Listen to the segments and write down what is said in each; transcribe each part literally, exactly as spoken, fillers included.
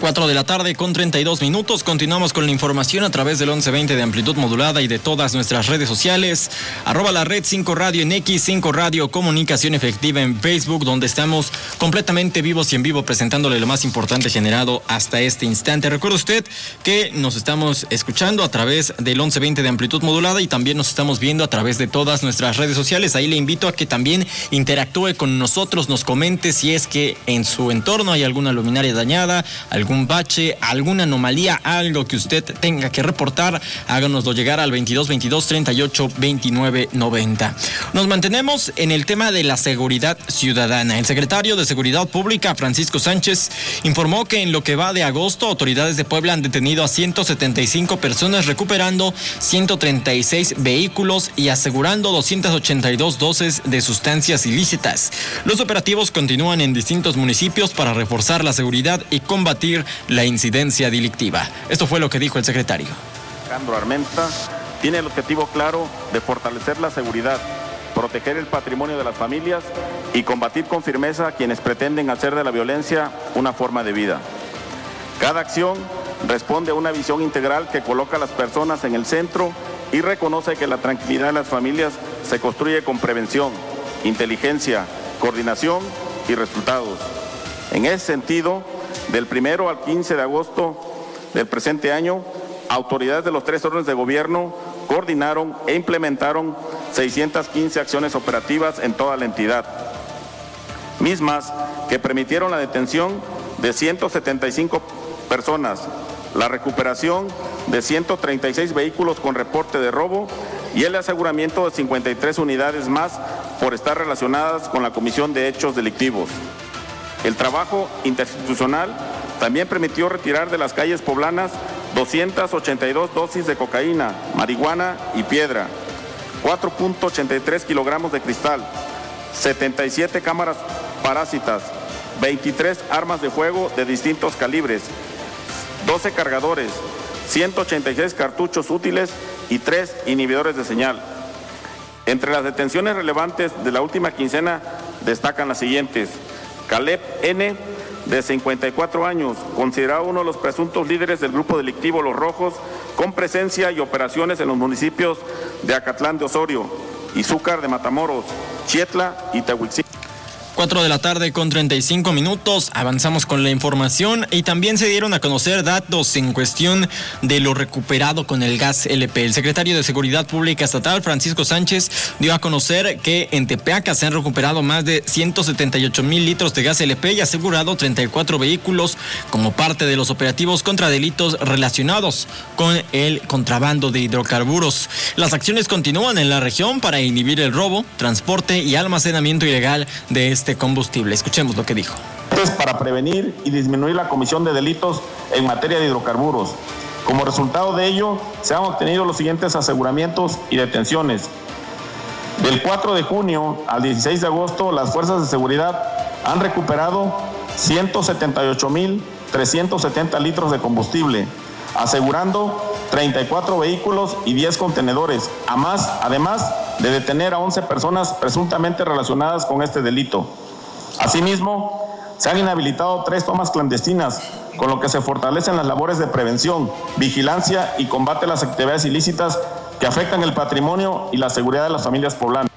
cuatro de la tarde con treinta y dos minutos. Continuamos con la información a través del once veinte de amplitud modulada y de todas nuestras redes sociales. Arroba la red cinco Radio en X, cinco Radio Comunicación Efectiva en Facebook, donde estamos completamente vivos y en vivo presentándole lo más importante generado hasta este instante. Recuerde usted que nos estamos escuchando a través del once veinte de amplitud modulada y también nos estamos viendo a través de todas nuestras redes sociales. Ahí le invito a que también interactúe con nosotros, nos comente si es que en su entorno hay alguna luminaria dañada, algún bache, alguna anomalía, algo que usted tenga que reportar, háganoslo llegar al veintidós veintidós treinta y ocho veintinueve noventa. Nos mantenemos en el tema de la seguridad ciudadana. El secretario de Seguridad Pública, Francisco Sánchez, informó que en lo que va de agosto, autoridades de Puebla han detenido a ciento setenta y cinco personas, recuperando ciento treinta y seis vehículos y asegurando doscientas ochenta y dos dosis de sustancias ilícitas. Los operativos continúan en distintos municipios para reforzar la seguridad y combatir la incidencia delictiva. Esto fue lo que dijo el secretario. Alejandro Armenta tiene el objetivo claro de fortalecer la seguridad, proteger el patrimonio de las familias y combatir con firmeza a quienes pretenden hacer de la violencia una forma de vida. Cada acción responde a una visión integral que coloca a las personas en el centro y reconoce que la tranquilidad de las familias se construye con prevención, inteligencia, coordinación y resultados. En ese sentido, del primero al quince de agosto del presente año, autoridades de los tres órdenes de gobierno coordinaron e implementaron seiscientas quince acciones operativas en toda la entidad, mismas que permitieron la detención de ciento setenta y cinco personas, la recuperación de ciento treinta y seis vehículos con reporte de robo y el aseguramiento de cincuenta y tres unidades más por estar relacionadas con la comisión de hechos delictivos. El trabajo interinstitucional también permitió retirar de las calles poblanas doscientas ochenta y dos dosis de cocaína, marihuana y piedra, cuatro punto ochenta y tres kilogramos de cristal, setenta y siete cámaras parásitas, veintitrés armas de fuego de distintos calibres, doce cargadores, ciento ochenta y seis cartuchos útiles y tres inhibidores de señal. Entre las detenciones relevantes de la última quincena destacan las siguientes: Caleb N., de cincuenta y cuatro años, considerado uno de los presuntos líderes del grupo delictivo Los Rojos, con presencia y operaciones en los municipios de Acatlán de Osorio, Izúcar de Matamoros, Chietla y Tehuixí. cuatro de la tarde con treinta y cinco minutos, avanzamos con la información y también se dieron a conocer datos en cuestión de lo recuperado con el gas L P. El secretario de Seguridad Pública Estatal, Francisco Sánchez, dio a conocer que en Tepeaca se han recuperado más de ciento setenta y ocho mil litros de gas L P y asegurado treinta y cuatro vehículos como parte de los operativos contra delitos relacionados con el contrabando de hidrocarburos. Las acciones continúan en la región para inhibir el robo, transporte y almacenamiento ilegal de este Este combustible. Escuchemos lo que dijo. Para prevenir y disminuir la comisión de delitos en materia de hidrocarburos. Como resultado de ello, se han obtenido los siguientes aseguramientos y detenciones. Del cuatro de junio al dieciséis de agosto, las fuerzas de seguridad han recuperado ciento setenta y ocho mil trescientos setenta litros de combustible, asegurando treinta y cuatro vehículos y diez contenedores, a más, además de detener a once personas presuntamente relacionadas con este delito. Asimismo, se han inhabilitado tres tomas clandestinas, con lo que se fortalecen las labores de prevención, vigilancia y combate a las actividades ilícitas que afectan el patrimonio y la seguridad de las familias poblanas.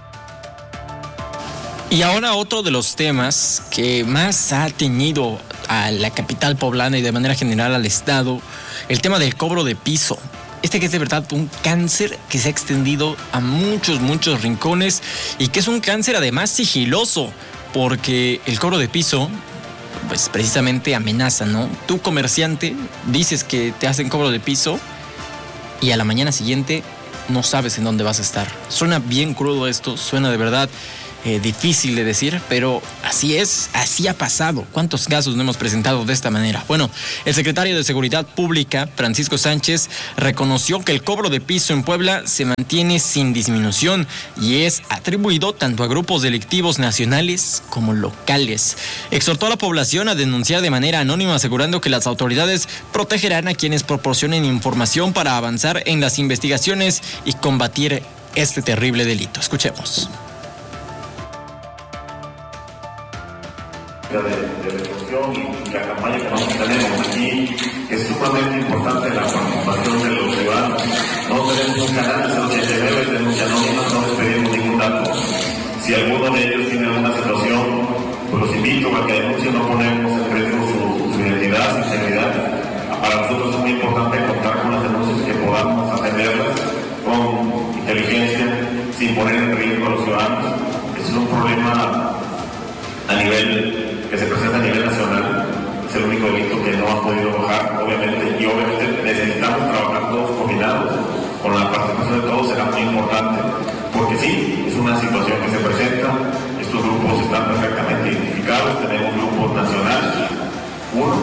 Y ahora otro de los temas que más ha teñido a la capital poblana y de manera general al estado, el tema del cobro de piso. Este que es de verdad un cáncer que se ha extendido a muchos, muchos rincones y que es un cáncer además sigiloso, porque el cobro de piso, pues precisamente amenaza, ¿no? Tú, comerciante, dices que te hacen cobro de piso y a la mañana siguiente no sabes en dónde vas a estar. Suena bien crudo esto, suena de verdad eh, difícil de decir, pero así es, así ha pasado. ¿Cuántos casos no hemos presentado de esta manera? Bueno, el secretario de Seguridad Pública, Francisco Sánchez, reconoció que el cobro de piso en Puebla se mantiene sin disminución y es atribuido tanto a grupos delictivos nacionales como locales. Exhortó a la población a denunciar de manera anónima, asegurando que las autoridades protegerán a quienes proporcionen información para avanzar en las investigaciones y combatir este terrible delito. Escuchemos. De, de situación y la campaña que nosotros tenemos aquí es sumamente importante la participación de los ciudadanos. No tenemos un canal de ochenta y nueve, denuncia anónima, no les pedimos ningún dato. Si alguno de ellos tiene alguna situación, pues los invito a que denuncien, no ponemos en riesgo su, su identidad, su integridad. Para nosotros es muy importante contar con las denuncias que podamos atenderlas con inteligencia, sin poner en riesgo a los ciudadanos. Es un problema a nivel, que se presenta a nivel nacional, es el único delito que no ha podido bajar, obviamente, y obviamente necesitamos trabajar todos coordinados, con la participación de todos será muy importante, porque sí, es una situación que se presenta, estos grupos están perfectamente identificados, tenemos grupos nacionales, uno,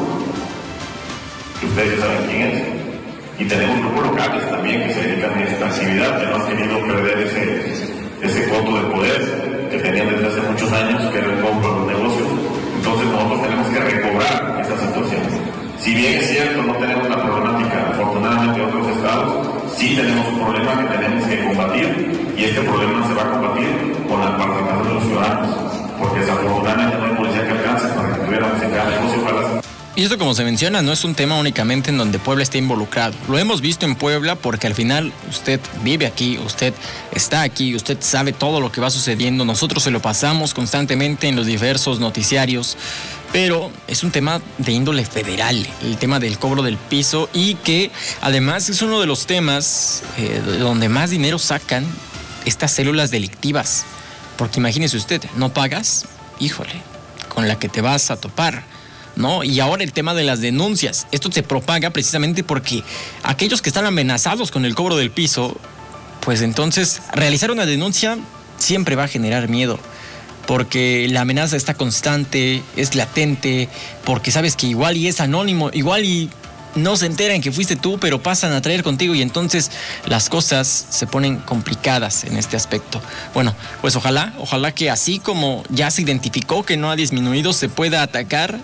que ustedes ya saben quién es, y tenemos grupos locales también que se dedican a esta actividad, que no han querido perder ese, ese coto de poder que tenían desde hace muchos años, que era el cobro de los negocios. Entonces nosotros tenemos que recobrar esa situación. Si bien es cierto, no tenemos la problemática, afortunadamente, en otros estados, sí tenemos un problema que tenemos que combatir, y este problema se va a combatir con la participación de los ciudadanos, porque desafortunadamente no hay policía que alcance para que tuviéramos en cada negocio para las... Y esto, como se menciona, no es un tema únicamente en donde Puebla esté involucrado. Lo hemos visto en Puebla porque al final usted vive aquí, usted está aquí, usted sabe todo lo que va sucediendo. Nosotros se lo pasamos constantemente en los diversos noticiarios, pero es un tema de índole federal, el tema del cobro del piso, y que además es uno de los temas eh, donde más dinero sacan estas células delictivas. Porque imagínese usted, no pagas, híjole, con la que te vas a topar, ¿no? Y ahora el tema de las denuncias. Esto se propaga precisamente porque aquellos que están amenazados con el cobro del piso, pues entonces realizar una denuncia siempre va a generar miedo, porque la amenaza está constante, es latente, porque sabes que igual y es anónimo, igual y no se enteran que fuiste tú, pero pasan a traer contigo, y entonces las cosas se ponen complicadas en este aspecto. Bueno, pues ojalá, ojalá que así como ya se identificó que no ha disminuido, se pueda atacar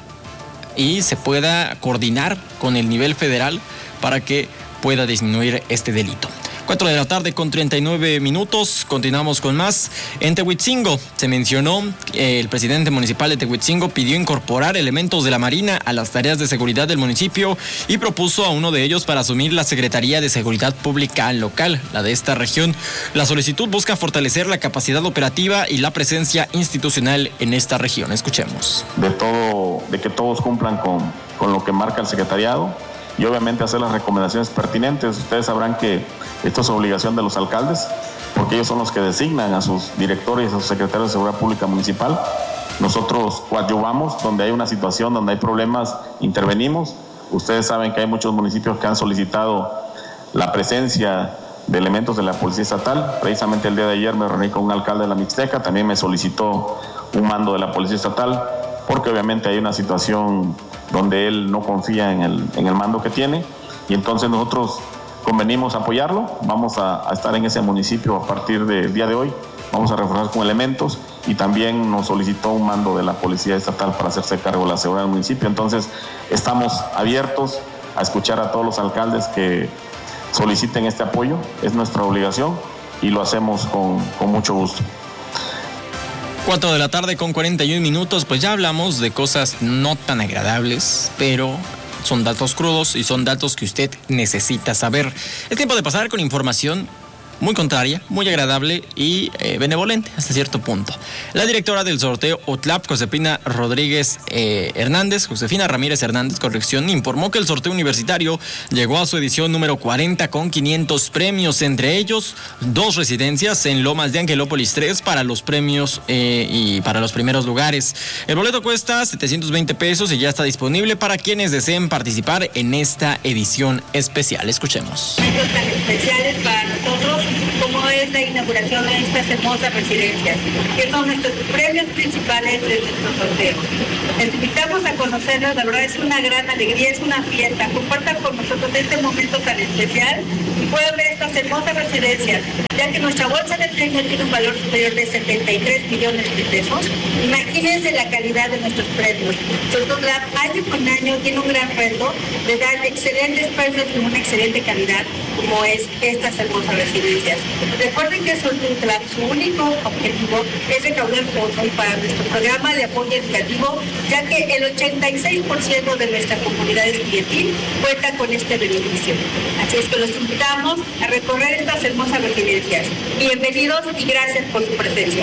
y se pueda coordinar con el nivel federal para que pueda disminuir este delito. cuatro de la tarde con treinta y nueve minutos, continuamos con más. En Tehuitzingo se mencionó que el presidente municipal de Tehuitzingo pidió incorporar elementos de la Marina a las tareas de seguridad del municipio y propuso a uno de ellos para asumir la Secretaría de Seguridad Pública local, la de esta región. La solicitud busca fortalecer la capacidad operativa y la presencia institucional en esta región. Escuchemos. De todo, de que todos cumplan con, con lo que marca el secretariado, y obviamente hacer las recomendaciones pertinentes. Ustedes sabrán que esto es obligación de los alcaldes, porque ellos son los que designan a sus directores y a sus secretarios de Seguridad Pública Municipal. Nosotros coadyuvamos donde hay una situación, donde hay problemas, intervenimos. Ustedes saben que hay muchos municipios que han solicitado la presencia de elementos de la Policía Estatal. Precisamente el día de ayer me reuní con un alcalde de la Mixteca, también me solicitó un mando de la Policía Estatal, porque obviamente hay una situación donde él no confía en el, en el mando que tiene, y entonces nosotros convenimos apoyarlo. Vamos a, a estar en ese municipio a partir del día de hoy, vamos a reforzar con elementos, y también nos solicitó un mando de la Policía Estatal para hacerse cargo de la seguridad del municipio. Entonces estamos abiertos a escuchar a todos los alcaldes que soliciten este apoyo, es nuestra obligación y lo hacemos con, con mucho gusto. cuatro de la tarde con cuarenta y un minutos, pues ya hablamos de cosas no tan agradables, pero son datos crudos y son datos que usted necesita saber. Es tiempo de pasar con información muy contraria, muy agradable y eh, benevolente hasta cierto punto. La directora del sorteo O T L A P, Josefina Rodríguez eh, Hernández, Josefina Ramírez Hernández, corrección, informó que el sorteo universitario llegó a su edición número cuarenta con quinientos premios, entre ellos dos residencias en Lomas de Angelópolis tres para los premios eh, y para los primeros lugares. El boleto cuesta setecientos veinte pesos y ya está disponible para quienes deseen participar en esta edición especial. Escuchemos. Momentos tan especiales para nosotros como es la inauguración de estas hermosas residencias, que son nuestros premios principales de nuestro sorteo. Les invitamos a conocerlos, la verdad es una gran alegría, es una fiesta. Compartan con nosotros este momento tan especial y puedan ver estas hermosas residencias, ya que nuestra bolsa de premios tiene un valor superior de setenta y tres millones de pesos. Imagínense la calidad de nuestros premios. Nosotros ciudad año con año tiene un gran reto de dar excelentes precios con una excelente calidad, como es estas hermosas residencias. Recuerden que su, su único objetivo es recaudar fondos para nuestro programa de apoyo educativo, ya que el ochenta y seis por ciento de nuestra comunidad estudiantil cuenta con este beneficio. Así es que los invitamos a recorrer estas hermosas residencias. Bienvenidos y gracias por su presencia.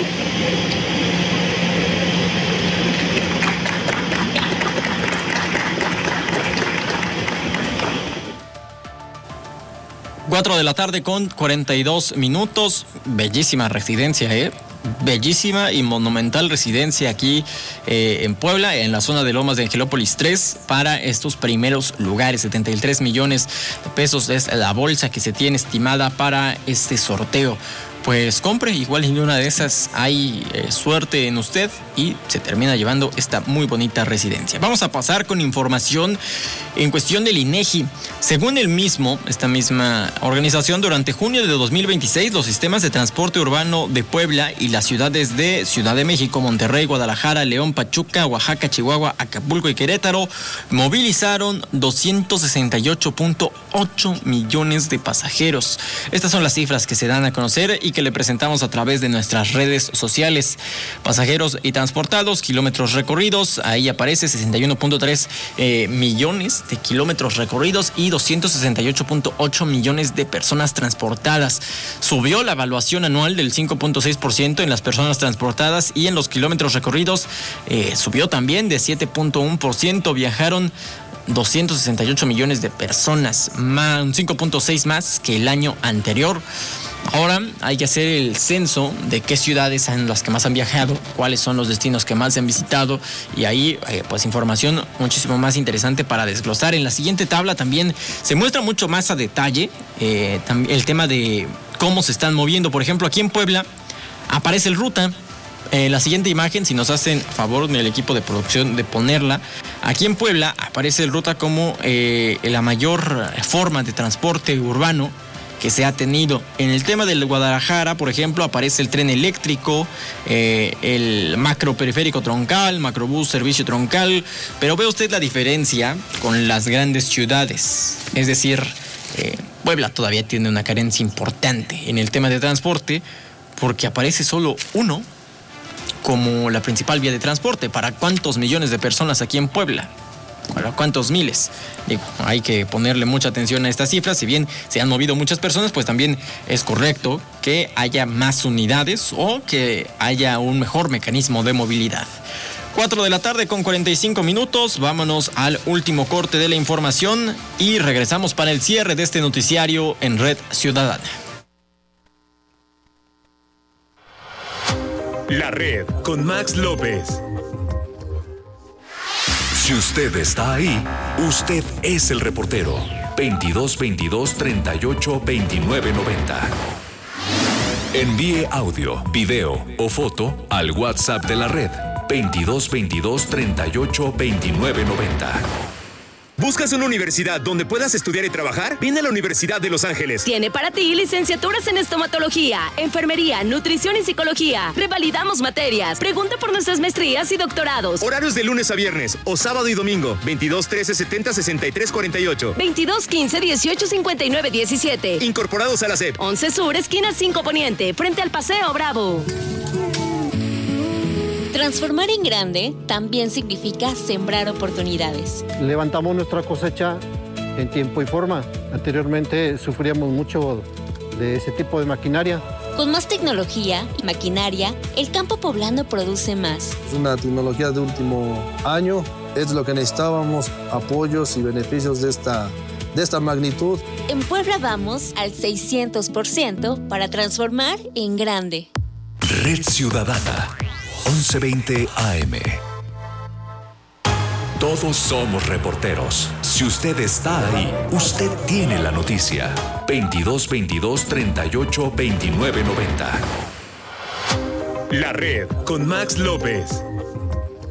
cuatro de la tarde con cuarenta y dos minutos. Bellísima residencia, ¿eh? Bellísima y monumental residencia aquí eh, en Puebla, en la zona de Lomas de Angelópolis tres, para estos primeros lugares. setenta y tres millones de pesos es la bolsa que se tiene estimada para este sorteo. Pues compre, igual en una de esas hay eh, suerte en usted y se termina llevando esta muy bonita residencia. Vamos a pasar con información en cuestión del INEGI. Según el mismo, esta misma organización, durante junio de dos mil veintiséis, los sistemas de transporte urbano de Puebla y las ciudades de Ciudad de México, Monterrey, Guadalajara, León, Pachuca, Oaxaca, Chihuahua, Acapulco y Querétaro movilizaron doscientos sesenta y ocho punto ocho millones de pasajeros. Estas son las cifras que se dan a conocer y que le presentamos a través de nuestras redes sociales. Pasajeros y transportados, kilómetros recorridos, ahí aparece sesenta y uno punto tres eh, millones de kilómetros recorridos y doscientos sesenta y ocho punto ocho millones de personas transportadas. Subió la evaluación anual del cinco punto seis por ciento en las personas transportadas y en los kilómetros recorridos eh, subió también de siete punto uno por ciento. Viajaron doscientos sesenta y ocho millones de personas, más, un cinco punto seis más que el año anterior. Ahora hay que hacer el censo de qué ciudades son las que más han viajado, cuáles son los destinos que más se han visitado, y ahí eh, pues información muchísimo más interesante para desglosar. En la siguiente tabla también se muestra mucho más a detalle eh, el tema de cómo se están moviendo. Por ejemplo, aquí en Puebla aparece el Ruta. Eh, la siguiente imagen, si nos hacen favor del equipo de producción de ponerla, aquí en Puebla aparece el Ruta como eh, la mayor forma de transporte urbano que se ha tenido. En el tema del Guadalajara, por ejemplo, aparece el tren eléctrico, eh, el macro periférico troncal, macrobús servicio troncal, pero ve usted la diferencia con las grandes ciudades. Es decir, eh, Puebla todavía tiene una carencia importante en el tema de transporte, porque aparece solo uno como la principal vía de transporte. ¿Para cuántos millones de personas aquí en Puebla? ¿Para cuántos miles? Digo, hay que ponerle mucha atención a estas cifras. Si bien se han movido muchas personas, pues también es correcto que haya más unidades o que haya un mejor mecanismo de movilidad. cuatro de la tarde con cuarenta y cinco minutos. Vámonos al último corte de la información y regresamos para el cierre de este noticiario en Red Ciudadana. La Red con Max López. Si usted está ahí, usted es el reportero. veintidós veintidós treinta y ocho veintinueve noventa. Envíe audio, video o foto al WhatsApp de la Red. veintidós veintidós treinta y ocho veintinueve noventa. ¿Buscas una universidad donde puedas estudiar y trabajar? Viene a la Universidad de Los Ángeles. Tiene para ti licenciaturas en estomatología, enfermería, nutrición y psicología. Revalidamos materias. Pregunta por nuestras maestrías y doctorados. Horarios de lunes a viernes o sábado y domingo. veintidós trece setenta sesenta y tres cuarenta y ocho. veintidós quince dieciocho cincuenta y nueve diecisiete. Incorporados a la S E P. once Sur, esquina cinco Poniente, frente al Paseo Bravo. Transformar en grande también significa sembrar oportunidades. Levantamos nuestra cosecha en tiempo y forma. Anteriormente sufríamos mucho de ese tipo de maquinaria. Con más tecnología y maquinaria, el campo poblano produce más. Es una tecnología de último año, es lo que necesitábamos, apoyos y beneficios de esta, de esta magnitud. En Puebla vamos al seiscientos por ciento para transformar en grande. Red Ciudadana. once veinte A M. Todos somos reporteros. Si usted está ahí, usted tiene la noticia. veintidós veintidós treinta y ocho veintinueve noventa. La Red con Max López.